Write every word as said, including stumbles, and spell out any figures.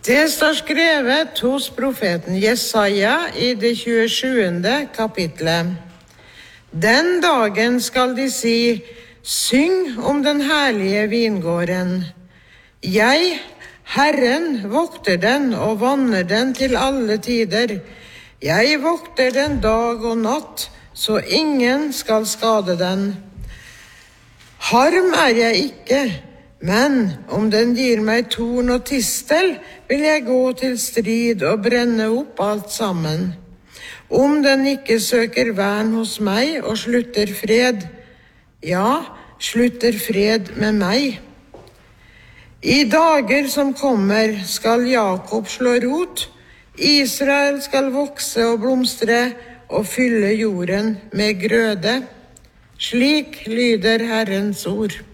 Det står skrevet hos profeten Jesaja i det tjuesjuende kapitlet. Den dagen skal de si, syng om den herlige vingården. Jeg, Herren, vokter den og vanner den til alle tider. Jeg vokter den dag og natt, så ingen skal skade den. Harm er jeg ikke, men om den gir meg torn og tistel, vil jeg gå til strid og brenne opp alt sammen. Om den ikke søker vern hos meg og slutter fred, ja, slutter fred med meg. I dager som kommer skal Jakob slå rot, Israel skal vokse og blomstre og fylle jorden med grøde. Slik lyder Herrens ord.